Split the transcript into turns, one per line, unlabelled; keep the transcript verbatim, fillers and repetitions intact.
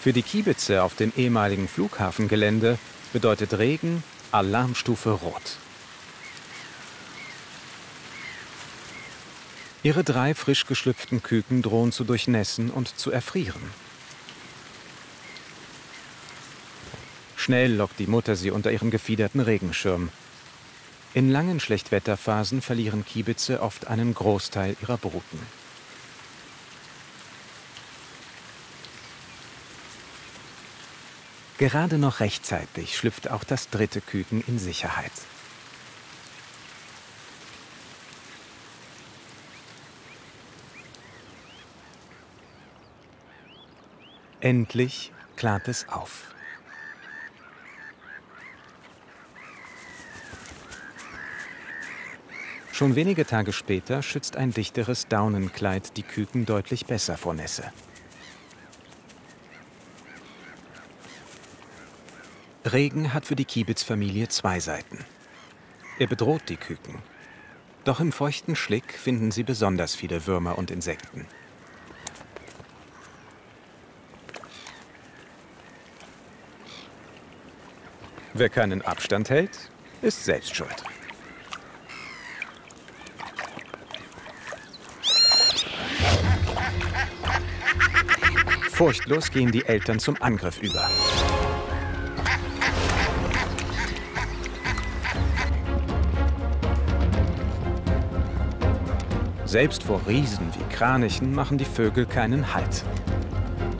Für die Kiebitze auf dem ehemaligen Flughafengelände bedeutet Regen Alarmstufe Rot. Ihre drei frisch geschlüpften Küken drohen zu durchnässen und zu erfrieren. Schnell lockt die Mutter sie unter ihren gefiederten Regenschirm. In langen Schlechtwetterphasen verlieren Kiebitze oft einen Großteil ihrer Bruten. Gerade noch rechtzeitig schlüpft auch das dritte Küken in Sicherheit. Endlich klart es auf. Schon wenige Tage später schützt ein dichteres Daunenkleid die Küken deutlich besser vor Nässe. Regen hat für die Kiebitz-Familie zwei Seiten. Er bedroht die Küken. Doch im feuchten Schlick finden sie besonders viele Würmer und Insekten. Wer keinen Abstand hält, ist selbst schuld. Furchtlos gehen die Eltern zum Angriff über. Selbst vor Riesen wie Kranichen machen die Vögel keinen Halt.